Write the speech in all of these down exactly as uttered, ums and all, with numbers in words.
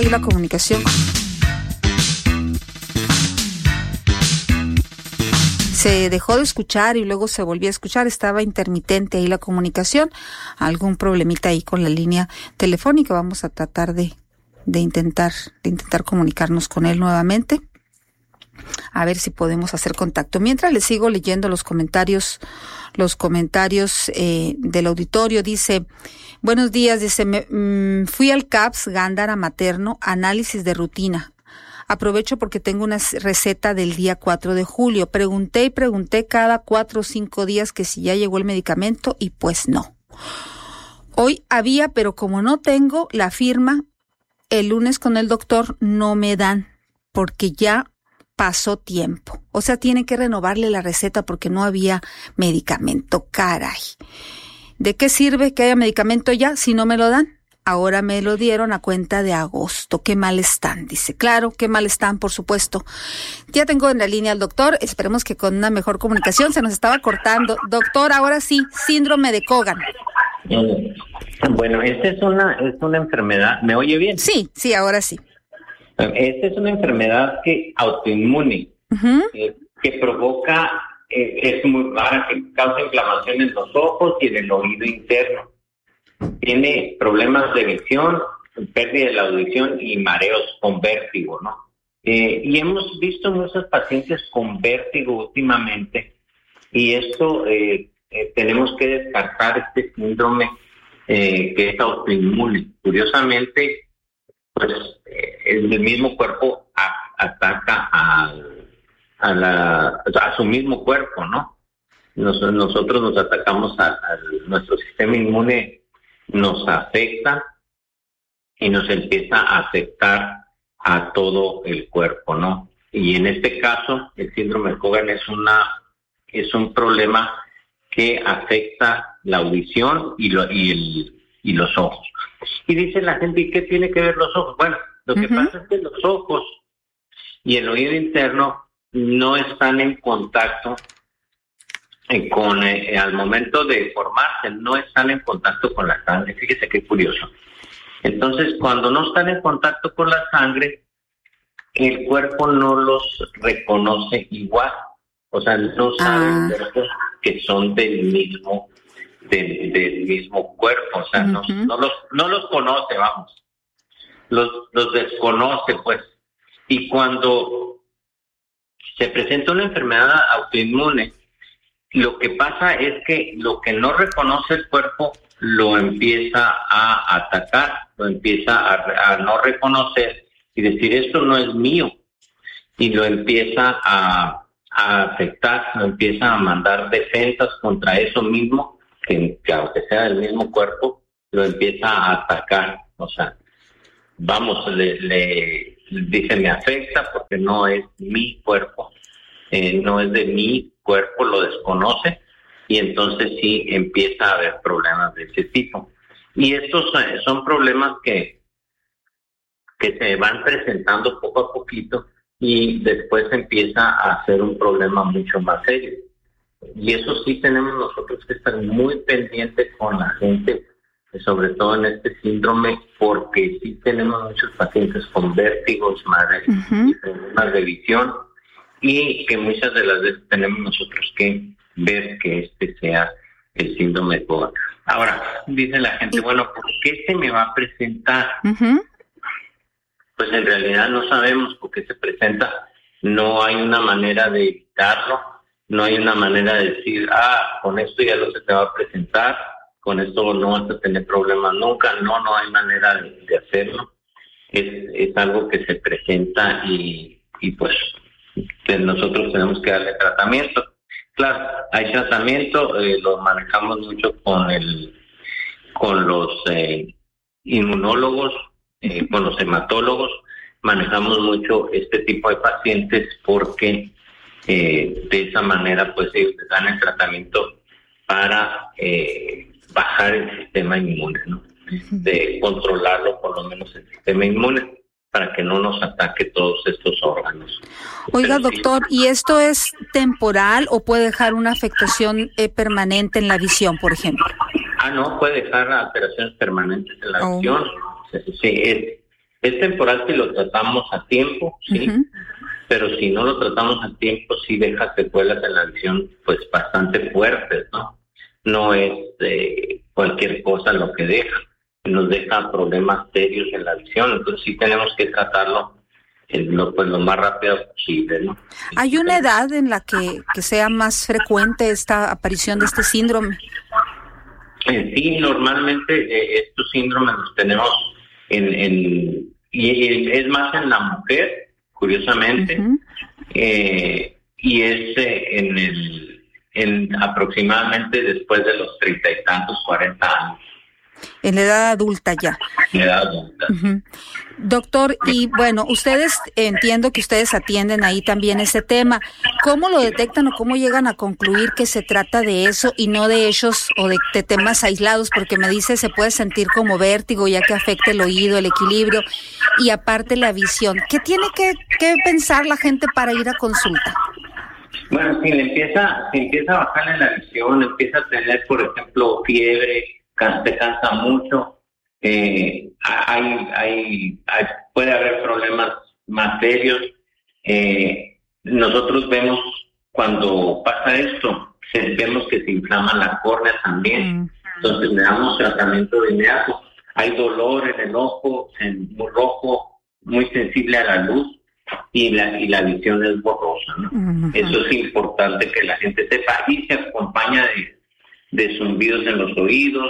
ahí la comunicación. Se dejó de escuchar y luego se volvió a escuchar, estaba intermitente ahí la comunicación, algún problemita ahí con la línea telefónica. Vamos a tratar de, de intentar, de intentar comunicarnos con él nuevamente, a ver si podemos hacer contacto. Mientras le sigo leyendo los comentarios, los comentarios eh, del auditorio. Dice, buenos días, dice, me, mmm, fui al C A P S Gándara materno, análisis de rutina. Aprovecho porque tengo una receta del día cuatro de julio. Pregunté y pregunté cada cuatro o cinco días que si ya llegó el medicamento y pues no. Hoy había, pero como no tengo la firma, el lunes con el doctor no me dan porque ya pasó tiempo. O sea, tiene que renovarle la receta porque no había medicamento. Caray. ¿De qué sirve que haya medicamento ya si no me lo dan? Ahora me lo dieron a cuenta de agosto. Qué mal están, dice. Claro, qué mal están, por supuesto. Ya tengo en la línea al doctor. Esperemos que con una mejor comunicación. Se nos estaba cortando. Doctor, ahora sí, síndrome de Cogan. Bueno, esta es una, es una enfermedad. ¿Me oye bien? Sí, sí, ahora sí. Esta es una enfermedad que autoinmune, uh-huh. eh, que provoca, eh, es muy rara, que causa inflamación en los ojos y en el oído interno. Tiene problemas de visión, pérdida de la audición y mareos con vértigo, ¿no? Eh, y hemos visto muchos pacientes con vértigo últimamente, y esto eh, eh, tenemos que descartar este síndrome eh, que es autoinmune. Curiosamente, pues eh, el mismo cuerpo a, ataca a, a, la, a su mismo cuerpo, ¿no? Nos, nosotros nos atacamos a, a nuestro sistema inmune, nos afecta y nos empieza a afectar a todo el cuerpo, ¿no? Y en este caso, el síndrome de Cogan es una es un problema que afecta la audición y, lo, y, el, y los ojos. Y dice la gente, ¿y qué tiene que ver los ojos? Bueno, lo que uh-huh. pasa es que los ojos y el oído interno no están en contacto con eh, al momento de formarse, no están en contacto con la sangre. Fíjese qué curioso. Entonces, cuando no están en contacto con la sangre, el cuerpo no los reconoce igual. O sea, no saben ah. que son del mismo del, del mismo cuerpo. O sea, uh-huh. no, no los no los conoce, vamos. Los los desconoce, pues. Y cuando se presenta una enfermedad autoinmune, lo que pasa es que lo que no reconoce el cuerpo lo empieza a atacar, lo empieza a, a no reconocer y decir, esto no es mío, y lo empieza a, a afectar, lo empieza a mandar defensas contra eso mismo, que, que aunque sea del mismo cuerpo, lo empieza a atacar. O sea, vamos, le, le dice, me afecta porque no es mi cuerpo, eh, no es de mi cuerpo, lo desconoce, y entonces sí empieza a haber problemas de ese tipo. Y estos son problemas que, que se van presentando poco a poquito y después empieza a ser un problema mucho más serio. Y eso sí tenemos nosotros que estar muy pendientes con la gente, sobre todo en este síndrome, porque sí tenemos muchos pacientes con vértigos, mareos, uh-huh. y problemas de visión, y que muchas de las veces tenemos nosotros que ver que este sea el síndrome de Cogan. Ahora, dice la gente, bueno, ¿por qué se me va a presentar? Uh-huh. Pues en realidad no sabemos por qué se presenta. No hay una manera de evitarlo, no hay una manera de decir, ah, con esto ya no se te va a presentar, con esto no vas a tener problemas nunca. No, no hay manera de, de hacerlo. Es, es algo que se presenta y, y pues nosotros tenemos que darle tratamiento. Claro, hay tratamiento, eh, lo manejamos mucho con el, con los eh, inmunólogos, eh, con los hematólogos, manejamos mucho este tipo de pacientes porque eh, de esa manera pues ellos les dan el tratamiento para eh, bajar el sistema inmune, ¿no? De controlarlo, por lo menos el sistema inmune, para que no nos ataque todos estos órganos. Oiga, Pero doctor, sí, ¿y esto es temporal o puede dejar una afectación eh, permanente en la visión, por ejemplo? Ah, no, puede dejar alteraciones permanentes en la oh. visión. Sí, es, Es temporal si lo tratamos a tiempo, sí, uh-huh. pero si no lo tratamos a tiempo, sí deja secuelas en la visión, pues bastante fuertes, ¿no? No es eh, cualquier cosa lo que deja, nos deja problemas serios en la visión, entonces sí tenemos que tratarlo eh, lo, pues, lo más rápido posible, ¿no? ¿Hay una edad en la que, que sea más frecuente esta aparición de este síndrome? Eh, sí, normalmente eh, estos síndromes los tenemos en, en y es más en la mujer, curiosamente, uh-huh. eh, y es eh, en el en aproximadamente después de los treinta y tantos, cuarenta años. En la edad adulta ya. En edad adulta. Uh-huh. Doctor, y bueno, ustedes, entiendo que ustedes atienden ahí también ese tema. ¿Cómo lo detectan o cómo llegan a concluir que se trata de eso y no de hechos o de, de temas aislados? Porque me dice se puede sentir como vértigo ya que afecta el oído, el equilibrio y aparte la visión. ¿Qué tiene que, que pensar la gente para ir a consulta? Bueno, si le empieza, si empieza a bajarle la visión, empieza a tener, por ejemplo, fiebre, te cansa mucho, eh, hay, hay, hay, puede haber problemas más serios. Eh, nosotros vemos cuando pasa esto, vemos que se inflama la córnea también, entonces le damos tratamiento de inmediato. Hay dolor en el ojo, en, muy rojo, muy sensible a la luz y la, y la visión es borrosa, ¿no? Uh-huh. Eso es importante que la gente sepa y se acompaña de, de zumbidos en los oídos.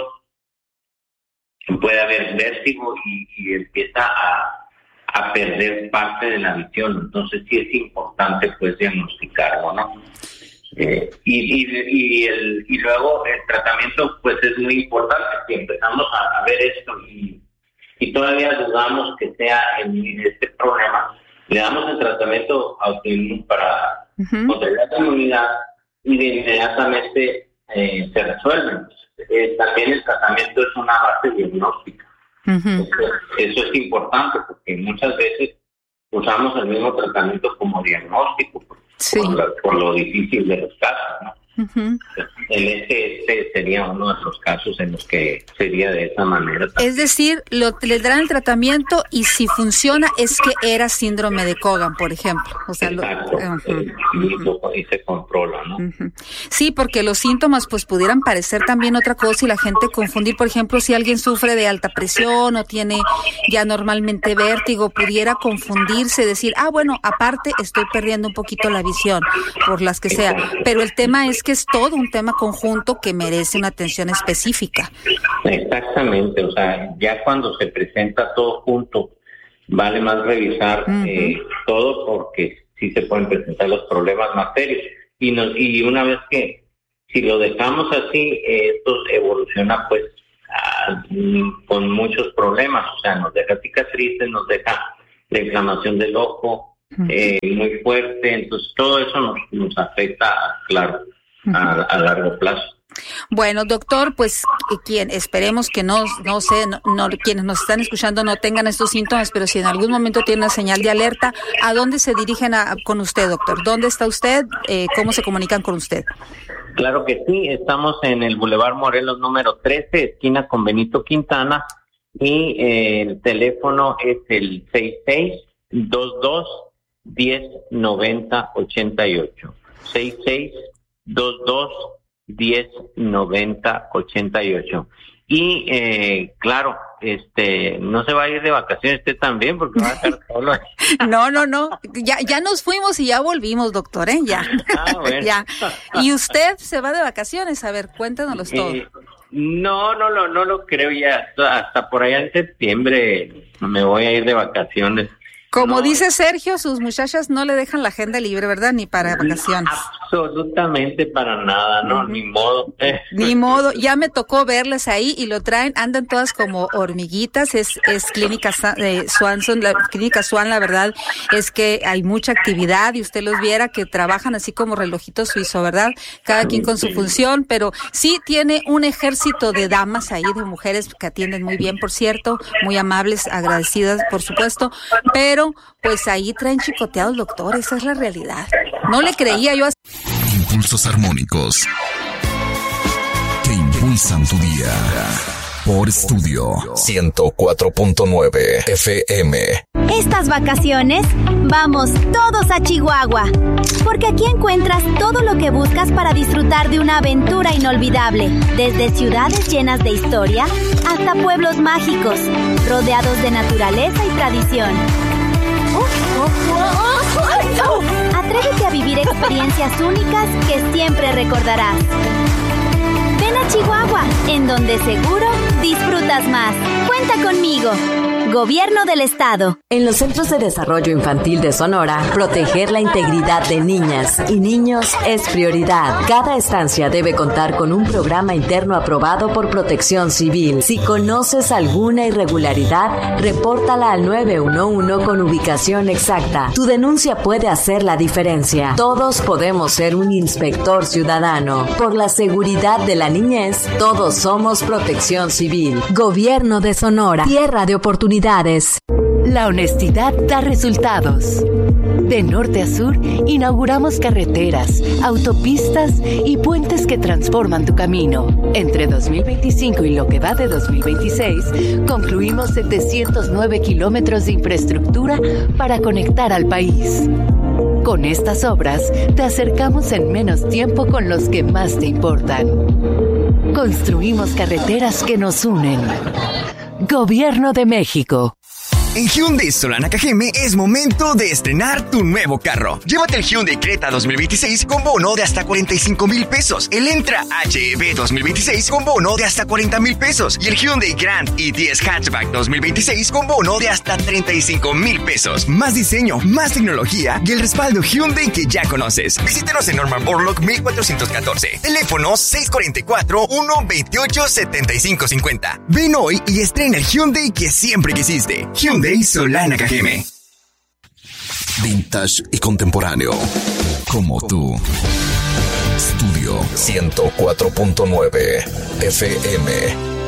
Puede haber vértigo y, y empieza a, a perder parte de la visión, entonces sí es importante pues diagnosticarlo, ¿no? Eh, y, y, y, el, y luego el tratamiento pues es muy importante. Si empezamos a, a ver esto y, y todavía dudamos que sea en este problema, le damos el tratamiento autoinmune para uh-huh. controlar la inmunidad y de inmediatamente eh, se resuelven. Eh, también el tratamiento es una base diagnóstica. Uh-huh. Eso, eso es importante porque muchas veces usamos el mismo tratamiento como diagnóstico por, sí. por, la, por lo difícil de los casos, ¿no? Uh-huh. En este, este sería uno de los casos en los que sería de esa manera. Es decir, lo, le darán el tratamiento y si funciona es que era síndrome de Cogan, por ejemplo. O sea, Exacto, lo, uh-huh. y, uh-huh. y se controla, ¿no? Uh-huh. Sí, porque los síntomas pues pudieran parecer también otra cosa y la gente confundir, por ejemplo, si alguien sufre de alta presión o tiene ya normalmente vértigo, pudiera confundirse, decir, ah, bueno, aparte estoy perdiendo un poquito la visión, por las que sea. Pero el tema es que es todo un tema conjunto que merece una atención específica. Exactamente, o sea, ya cuando se presenta todo junto, vale más revisar uh-huh. eh, todo porque sí se pueden presentar los problemas más serios. Y, nos, y una vez que, si lo dejamos así, eh, esto evoluciona pues a, con muchos problemas, o sea, nos deja cicatrices, nos deja la inflamación del ojo uh-huh. eh, muy fuerte, entonces todo eso nos, nos afecta, claro. A, a largo plazo. Bueno, doctor, pues quien esperemos que no, no sé, no, no, quienes nos están escuchando no tengan estos síntomas, pero si en algún momento tiene una señal de alerta, ¿a dónde se dirigen a, con usted, doctor? ¿Dónde está usted? Eh, ¿Cómo se comunican con usted? Claro que sí, estamos en el Boulevard Morelos número trece, esquina con Benito Quintana, y eh, el teléfono es el seis seis dos dos, diez noventa, ochenta y ocho. seis seis dos dos, diez noventa, ochenta y ocho. Y eh, claro, este, no se va a ir de vacaciones usted también porque va a estar solo. No, no, no, ya, ya nos fuimos y ya volvimos, doctor, ¿eh? Ya. Ah, bueno. Ya. ¿Y usted se va de vacaciones? A ver, cuéntanos todo. Eh, no, no, no, no lo creo ya. Hasta, hasta por allá en septiembre me voy a ir de vacaciones. Como no, dice Sergio, sus muchachas no le dejan la agenda libre, ¿verdad? Ni para vacaciones. Absolutamente para nada, no, uh-huh. ni modo. Ni modo, ya me tocó verles ahí y lo traen, andan todas como hormiguitas, es es Clínica eh, Swanson, la Clínica Swan, la verdad es que hay mucha actividad y usted los viera que trabajan así como relojito suizo, ¿verdad? Cada quien con su función, pero sí tiene un ejército de damas ahí, de mujeres que atienden muy bien, por cierto, muy amables, agradecidas, por supuesto, pero pues ahí traen chicoteados, doctor, esa es la realidad. No le creía yo a... Impulsos armónicos que impulsan tu día. por estudio ciento cuatro punto nueve F M. Estas vacaciones, vamos todos a Chihuahua, porque aquí encuentras todo lo que buscas para disfrutar de una aventura inolvidable, desde ciudades llenas de historia hasta pueblos mágicos, rodeados de naturaleza y tradición. Atrévete a vivir experiencias únicas que siempre recordarás. Ven a Chihuahua, en donde seguro disfrutas más. Cuenta conmigo. Gobierno del Estado. En los Centros de Desarrollo Infantil de Sonora, proteger la integridad de niñas y niños es prioridad. Cada estancia debe contar con un programa interno aprobado por Protección Civil. Si conoces alguna irregularidad, repórtala al nueve uno uno con ubicación exacta. Tu denuncia puede hacer la diferencia. Todos podemos ser un inspector ciudadano. Por la seguridad de la niñez, todos somos Protección Civil. Gobierno de Sonora. Tierra de oportunidades. La honestidad da resultados. De norte a sur, inauguramos carreteras, autopistas y puentes que transforman tu camino. Entre dos mil veinticinco y lo que va de dos mil veintiséis, concluimos setecientos nueve kilómetros de infraestructura para conectar al país. Con estas obras, te acercamos en menos tiempo con los que más te importan. Construimos carreteras que nos unen. Gobierno de México. En Hyundai Solana Cajeme es momento de estrenar tu nuevo carro. Llévate el Hyundai Creta dos mil veintiséis con bono de hasta cuarenta y cinco mil pesos. El Entra H E V dos mil veintiséis con bono de hasta cuarenta mil pesos. Y el Hyundai Grand i diez Hatchback dos mil veintiséis con bono de hasta treinta y cinco mil pesos. Más diseño, más tecnología y el respaldo Hyundai que ya conoces. Visítenos en Norman Borlaug mil cuatrocientos catorce. Teléfono seis cuatro cuatro, uno dos ocho, siete cinco cinco cero. Ven hoy y estrena el Hyundai que siempre quisiste. Hyundai Solana Cajeme. Vintage y contemporáneo, como tú. Estudio ciento cuatro punto nueve F M.